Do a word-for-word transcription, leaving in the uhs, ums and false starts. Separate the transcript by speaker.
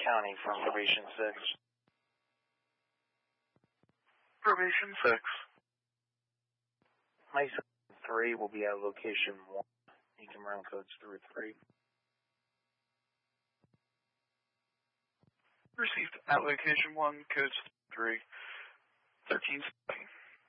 Speaker 1: County from Probation six.
Speaker 2: Probation six.
Speaker 1: Mike three will be at location one. You can run codes through three.
Speaker 2: Received at location one, codes three. thirteen.